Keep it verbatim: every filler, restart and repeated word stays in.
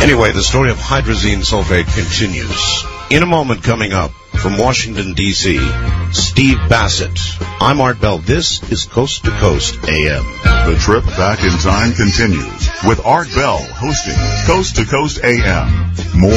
Anyway, the story of hydrazine sulfate continues. In a moment, coming up from Washington, D C, Steve Bassett. I'm Art Bell. This is Coast to Coast A M. The trip back in time continues with Art Bell hosting Coast to Coast A M. More